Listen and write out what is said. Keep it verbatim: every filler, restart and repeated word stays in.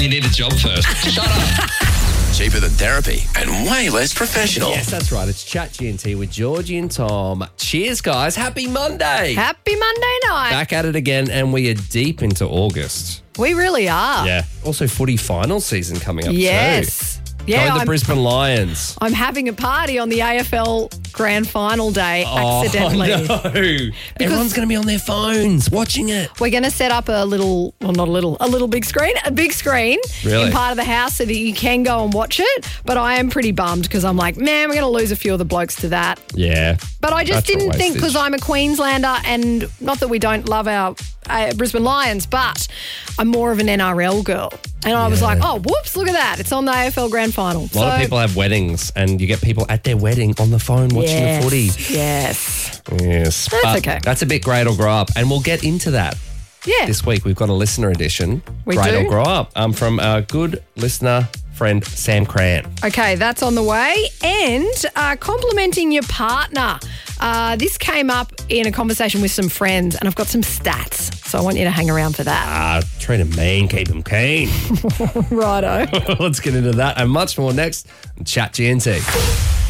you need a job first. Shut up. Cheaper than therapy and way less professional. Yes, that's right. It's Chat G and T with Georgie and Tom. Cheers, guys. Happy Monday. Happy Monday night. Back at it again, and we are deep into August. We really are. Yeah. Also, footy final season coming up Yes. too. Yeah, Going the I'm, Brisbane Lions. I'm having a party on the A F L Grand Final day accidentally. Oh, no. Everyone's going to be on their phones watching it. We're going to set up a little, well, not a little, a little big screen, a big screen Really? in part of the house so that you can go and watch it. But I am pretty bummed because I'm like, man, we're going to lose a few of the blokes to that. Yeah. But I just That's a didn't think, wastage. because I'm a Queenslander, and not that we don't love our uh, Brisbane Lions, but I'm more of an N R L girl. And I was Yeah. like, oh, whoops, look at that. It's on the A F L Grand Final. A lot of people have weddings, and you get people at their wedding on the phone watching yes, the footy. Yes. Yes. That's but okay. That's a bit great or grow up, and we'll get into that. Yeah. This week we've got a listener edition. We Great do? or grow up. Um, from our good listener friend Sam Cran. Okay, that's on the way. And uh, complimenting your partner. Uh, this came up in a conversation with some friends, and I've got some stats. So I want you to hang around for that. Ah, treat him mean, keep him keen. Righto. Let's get into that and much more next on Chat G N T.